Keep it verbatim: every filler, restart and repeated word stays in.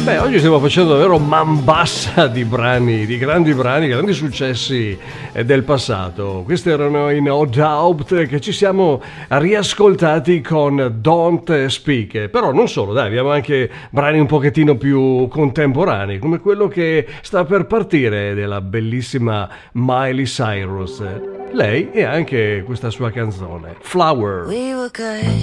Beh, oggi stiamo facendo davvero man bassa di brani, di grandi brani, grandi successi eh, del passato. Questi erano i No Doubt che ci siamo riascoltati con Don't Speak. Però non solo, dai, abbiamo anche brani un pochettino più contemporanei, come quello che sta per partire della bellissima Miley Cyrus. Lei e anche questa sua canzone, Flower. We were good.